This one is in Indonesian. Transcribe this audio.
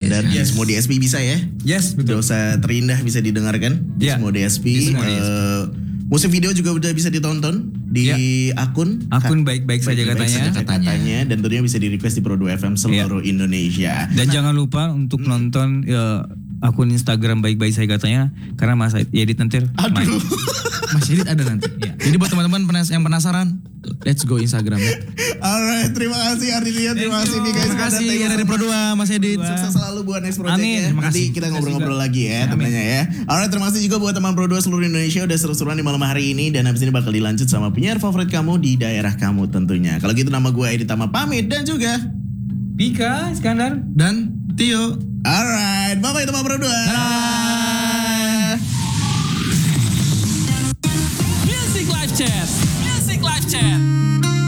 standar. Di semua DSP bisa ya. Yes, betul. Dosa terindah bisa didengarkan di semua DSP. Musik video juga udah bisa ditonton di akun baik-baik saja katanya. Dan tentunya bisa di request di Pro2 FM seluruh Indonesia. Dan jangan lupa untuk nonton akun Instagram baik-baik saya katanya, karena Mas Edit nanti main. Mas Edit ada nanti. Ya. Jadi buat teman-teman yang penasaran, let's go Instagram ya. Alright, terima kasih Ardilia, terima kasih nih guys. Terima kasih dari Pro2 Mas Edit. Sukses selalu buat next project-nya. Nanti kita ngobrol-ngobrol lagi ya tentunya ya. Alright, terima kasih juga buat teman Pro2 seluruh Indonesia udah seru-seruan di malam hari ini, dan habis ini bakal dilanjut sama penyiar favorit kamu di daerah kamu tentunya. Kalau gitu nama gue Edit Tama pamit, dan juga Pika, Iskandar, dan Tio. Alright, bye-bye teman Pro2. Music Live Chat.